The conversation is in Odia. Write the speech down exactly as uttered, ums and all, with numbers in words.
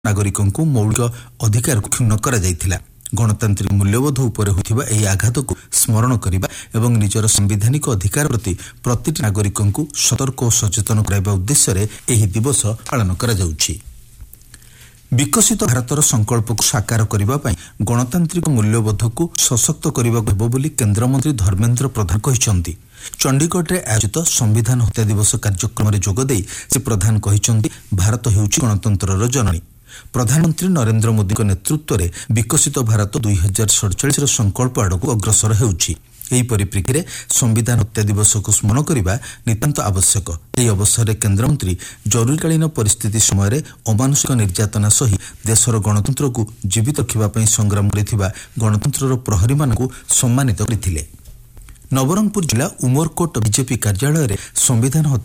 ନାଗରିକଙ୍କୁ ମୌଳିକ ଅଧିକାରକୁ କ୍ଷୁଣ୍ଣ କରାଯାଇଥିଲା। ଗଣତାନ୍ତ୍ରିକ ମୂଲ୍ୟବୋଧ ଉପରେ ହୋଇଥିବା ଏହି ଆଘାତକୁ ସ୍ମରଣ କରିବା ଏବଂ ନିଜର ସାମ୍ବିଧାନିକ ଅଧିକାର ପ୍ରତି ପ୍ରତିଟି ନାଗରିକଙ୍କୁ ସତର୍କ ଓ ସଚେତନ କରାଇବା ଉଦ୍ଦେଶ୍ୟରେ ଏହି ଦିବସ ପାଳନ କରାଯାଉଛି। ବିକଶିତ ଭାରତର ସଂକଳ୍ପକୁ ସାକାର କରିବା ପାଇଁ ଗଣତାନ୍ତ୍ରିକ ମୂଲ୍ୟବୋଧକୁ ସଶକ୍ତ କରିବାକୁ ହେବ ବୋଲି କେନ୍ଦ୍ରମନ୍ତ୍ରୀ ଧର୍ମେନ୍ଦ୍ର ପ୍ରଧାନ କହିଛନ୍ତି। ଚଣ୍ଡିଗଡ଼ରେ ଆୟୋଜିତ ସମ୍ବିଧାନ ହତ୍ୟା ଦିବସ କାର୍ଯ୍ୟକ୍ରମରେ ଯୋଗଦେଇ ଶ୍ରୀ ପ୍ରଧାନ କହିଛନ୍ତି, ଭାରତ ହେଉଛି ଗଣତନ୍ତ୍ରର ଜନନୀ। ପ୍ରଧାନମନ୍ତ୍ରୀ ନରେନ୍ଦ୍ର ମୋଦିଙ୍କ ନେତୃତ୍ୱରେ ବିକଶିତ ଭାରତ ଦୁଇ ହଜାର ସଡ଼ଚାଳିଶର ସଂକଳ୍ପ ଆଡ଼କୁ ଅଗ୍ରସର ହେଉଛି। ଏହି ପରିପ୍ରେକ୍ଷୀରେ ସମ୍ବିଧାନ ହତ୍ୟା ଦିବସକୁ ସ୍ମରଣ କରିବା ନିତାନ୍ତ ଆବଶ୍ୟକ। ଏହି ଅବସରରେ କେନ୍ଦ୍ରମନ୍ତ୍ରୀ ଜରୁରୀକାଳୀନ ପରିସ୍ଥିତି ସମୟରେ ଅମାନୁଷିକ ନିର୍ଯାତନା ସହି ଦେଶର ଗଣତନ୍ତ୍ରକୁ ଜୀବିତ ରଖିବା ପାଇଁ ସଂଗ୍ରାମ କରିଥିବା ଗଣତନ୍ତ୍ରର ପ୍ରହରୀମାନଙ୍କୁ ସମ୍ମାନିତ କରିଥିଲେ। ନବରଙ୍ଗପୁର ଜିଲ୍ଲା ଉମରକୋଟ ବିଜେପି କାର୍ଯ୍ୟାଳୟରେ ସମ୍ବିଧାନ